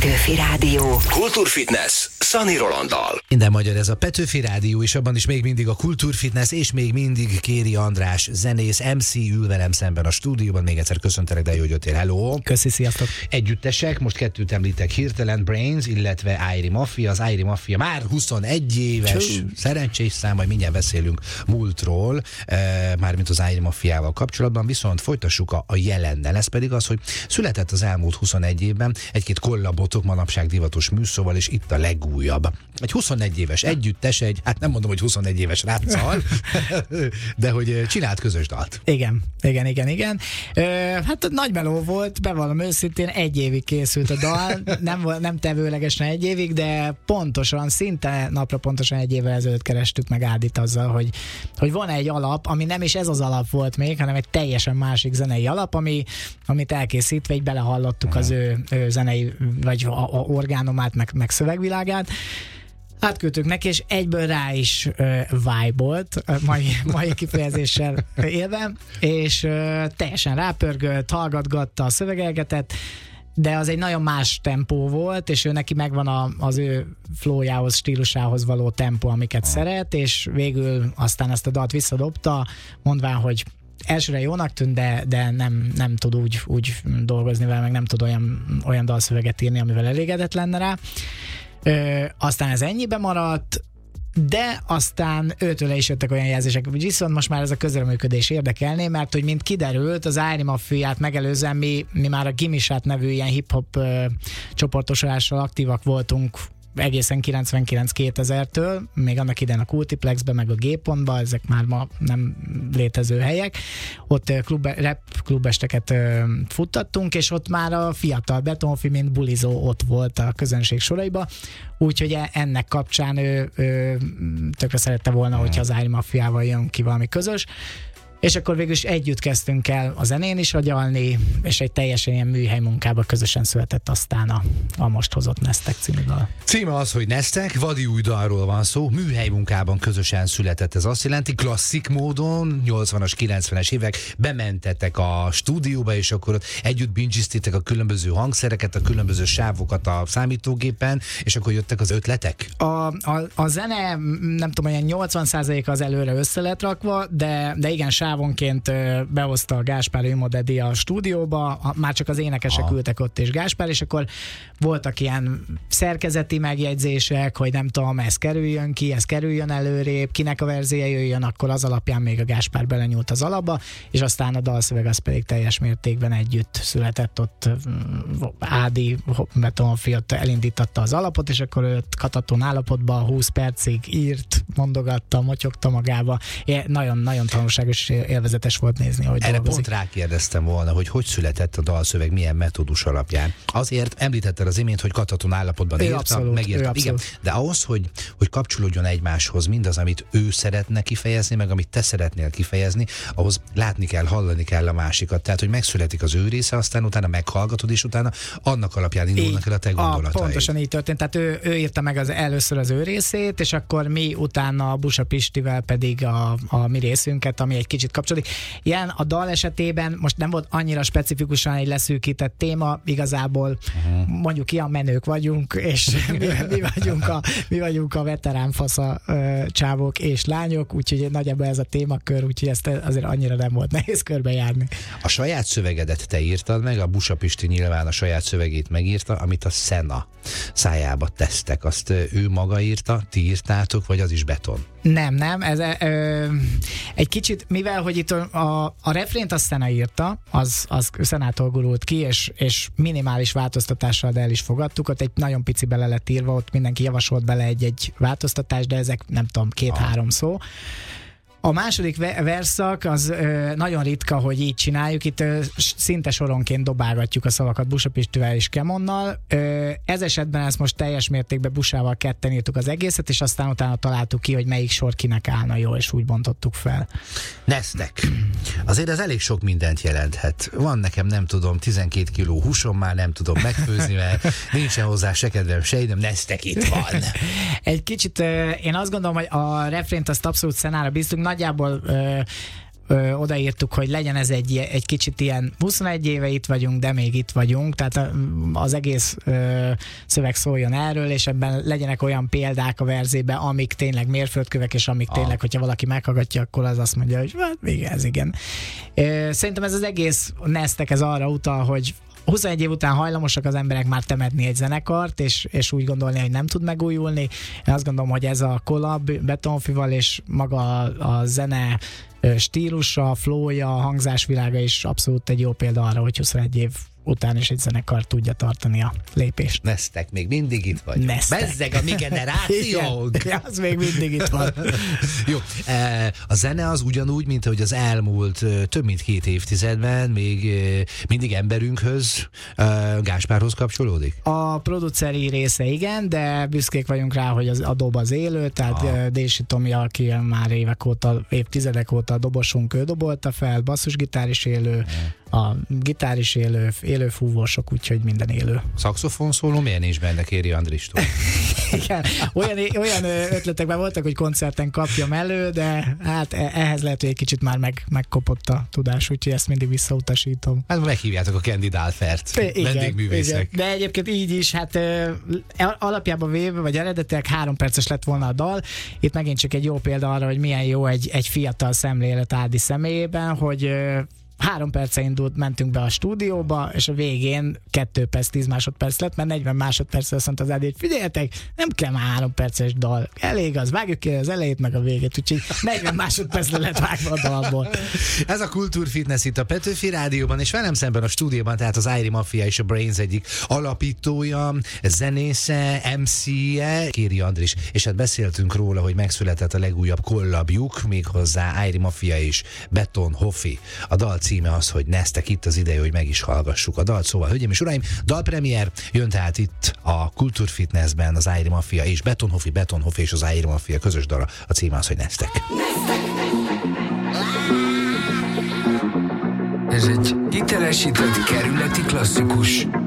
Petőfi Rádió. Kultúrfitness Szani Rolanddal. Minden magyar, ez a Petőfi Rádió, és abban is még mindig a Kultúrfitness, és még mindig Kéri András, zenész, MC ül velem szemben a stúdióban. Még egyszer köszöntelek, de jó, hogy jöttél. Hello! Köszi, sziasztok! Együttesek, most kettőt említek hirtelen, Brains, illetve Airy Mafia. Az Airy Mafia már 21 éves, szerencsés szám, majd mindjárt beszélünk múltról, mármint az Airy Mafiával kapcsolatban, viszont folytassuk a jelennel. Ez pedig az, hogy született az elmúlt 21 évben egy-két kollabotok manapság divatos műszóval, és itt a legújabb. Egy 21 éves együttes, hát nem mondom, hogy 21 éves ráccal, de hogy csinált közös dalt. Igen. Hát nagy meló volt, bevallom őszintén, 1 évig készült a dal, nem tevőlegesen 1 évig, de pontosan, szinte napra pontosan 1 évvel ezelőtt kerestük meg Ádit azzal, hogy van egy alap, ami nem is ez az alap volt még, hanem egy teljesen másik zenei alap, amit elkészítve így belehallottuk az ő zenei, vagy a orgánomát, meg szövegvilágát. Átküldtük neki, és egyből rá is vibe-olt, mai kifejezéssel élve, és teljesen rápörgött, hallgatgatta a szövegelgetet, de az egy nagyon más tempó volt, és ő neki megvan az ő flowjához, stílusához való tempó, amiket szeret, és végül aztán ezt a dalt visszadobta, mondván, hogy elsőre jónak tűnt, de nem tud úgy dolgozni vele, meg nem tud olyan dalszöveget írni, amivel elégedett lenne rá. Aztán ez ennyibe maradt, de aztán őtőle is jöttek olyan jelzések, viszont most már ez a közreműködés érdekelné, mert hogy mint kiderült, az Airy Mafiát megelőzően mi már a Gimisát nevű ilyen hip-hop csoportosulással aktívak voltunk egészen 99-2000-től, még annak idején a Kultiplexben, meg a G-pontban, ezek már ma nem létező helyek. Ott rap klubesteket futtattunk, és ott már a fiatal Betonfi, mint bulizó ott volt a közönség soraiba, úgyhogy ennek kapcsán ő tökre szerette volna, hogyha az Airy Mafiával jön ki valami közös. És akkor végül is együtt kezdtünk el a zenén is agyalni, és egy teljesen ilyen műhely munkába közösen született aztán a most hozott Neztek című dal. Címe az, hogy Neztek, vadi új dalról van szó, műhely munkában közösen született. Ez azt jelenti, klasszik módon, 80-as, 90-es évek, bementetek a stúdióba, és akkor ott együtt bingiztétek a különböző hangszereket, a különböző sávokat a számítógépen, és akkor jöttek az ötletek? A zene, nem tudom, olyan 80%-a az előre össze lett rakva, de igen, sávonként behozta a Gáspár Imodedi a stúdióba, már csak az énekesek ültek ott, és Gáspár, és akkor voltak ilyen szerkezeti megjegyzések, hogy nem tudom, ez kerüljön ki, ez kerüljön előrébb, kinek a verzéje jöjjön, akkor az alapján még a Gáspár belenyúlt az alapba, és aztán a dalszöveg az pedig teljes mértékben együtt született, ott Ádi Betonfi ott elindította az alapot, és akkor őt kataton állapotban 20 percig írt, mondogatta, motyogta magába. Nagyon tanulságos, élvezetes volt nézni, hogy erre dolgozik. Pont rákérdeztem volna, hogy született a dalszöveg, milyen metódus alapján. Azért említetted az imént, hogy kataton állapotban írta, megírta. Igen, de ahhoz, hogy kapcsolódjon egymáshoz mindaz, amit ő szeretne kifejezni, meg amit te szeretnél kifejezni, ahhoz látni kell, hallani kell a másikat. Tehát, hogy megszületik az ő része, aztán utána meghallgatod, és utána annak alapján indulnak el a te gondolataid. Pontosan így történt. Tehát ő írta meg először az ő részét, és akkor mi utána Busa Pistivel pedig a mi részünket, ami egy kicsit kapcsolódik. Ilyen a dal esetében most nem volt annyira specifikusan egy leszűkített téma, igazából mondjuk ilyen menők vagyunk, és mi vagyunk a veterán fasza csávok és lányok, úgyhogy nagyjából ez a témakör, úgyhogy ezt azért annyira nem volt nehéz körbejárni. A saját szövegedet te írtad meg, a Busa Pisti nyilván a saját szövegét megírta, amit a Szena szájába tesztek. Azt ő maga írta, ti írtátok, vagy az is beton? Nem, ez egy kicsit, mivel hogy itt a refrént azt Szena írta, az Szenától gurult ki, és minimális változtatással, de el is fogadtuk, ott egy nagyon pici bele lett írva, ott mindenki javasolt bele egy változtatást, de ezek nem tudom, 2-3 szó. A második verszak az nagyon ritka, hogy így csináljuk, itt szinte soronként dobálgatjuk a szavakat Busa Pistivel és Kemonnal. Ez esetben ezt most teljes mértékben Busával ketten írtuk az egészet, és aztán utána találtuk ki, hogy melyik sor kinek állna jól, és úgy bontottuk fel. Neztek. Azért ez elég sok mindent jelenthet. Van nekem, nem tudom, 12 kiló húsom, már nem tudom megfőzni, mert nincsen hozzá se kedvem, se idem, Neztek itt van. Egy kicsit, én azt gondolom, hogy a refrént azt abszolút Szenára bíztunk, nagyjából odaírtuk, hogy legyen ez egy kicsit ilyen 21 éve itt vagyunk, de még itt vagyunk, tehát az egész szöveg szóljon erről, és ebben legyenek olyan példák a verzében, amik tényleg mérföldkövek, és amik tényleg, hogyha valaki meghallgatja, akkor az azt mondja, hogy hát még ez igen. Szerintem ez az egész Nestek ez arra utal, hogy 21 év után hajlamosak az emberek már temetni egy zenekart, és úgy gondolni, hogy nem tud megújulni. Én azt gondolom, hogy ez a collab Betonfival és maga a zene stílusa, flowja, hangzásvilága is abszolút egy jó példa arra, hogy 21 év után is egy zenekar tudja tartani a lépést. Nestek, még mindig itt vagy. Bezzeg a mi generációnk. Igen, az még mindig itt van. Jó, a zene az ugyanúgy, mint ahogy az elmúlt több mint 2 évtizedben még mindig emberünkhöz, Gáspárhoz kapcsolódik? A produceri része igen, de büszkék vagyunk rá, hogy a dob az élő, tehát Dési Tomi, aki már évtizedek óta a dobosunk, ő dobolta fel, basszusgitár is élő, a gitár is élő fúvósok, úgyhogy minden élő. Szaxofon szóló milyen is benne, Kéri Andristól? Igen, olyan ötletekben voltak, hogy koncerten kapjam elő, de hát ehhez lehet, hogy egy kicsit már megkopott a tudás, úgyhogy ezt mindig visszautasítom. Hát meghívjátok a Candy Dálfert, vendégművészek. De egyébként így is, hát alapjában véve, vagy eredetileg 3 perces lett volna a dal. Itt megint csak egy jó példa arra, hogy milyen jó egy fiatal szemlélet Ádi személyében, hogy 3 perce mentünk be a stúdióba, és a végén 2 perc, 10 másodperc lett, mert 40 másodpercre azt mondta az Ádi, hogy figyeljetek, nem kell már 3 perces dal. Elég az, vágjuk ki az elejét meg a végét, úgyhogy 40 másodpercre lett vágva a dalból. Ez a Kultúrfitness itt a Petőfi Rádióban, és velem szemben a stúdióban, tehát az Airy Mafia és a Brains egyik alapítója, zenésze, MC-je, Kéri Andris, és hát beszéltünk róla, hogy megszületett a legújabb kollabjuk, méghozzá Airy Mafia és Beton Hoffi. A dal címe az, hogy Nestek, itt az ideje, hogy meg is hallgassuk a dalt. Szóval, hölgyeim és uraim, dalpremier jön tehát itt a Kultúrfitnessben az Airy Mafia és Beton Hoffi és az Airy Mafia közös dala. A címe az, hogy Nestek. Ez egy hitelesített kerületi klasszikus.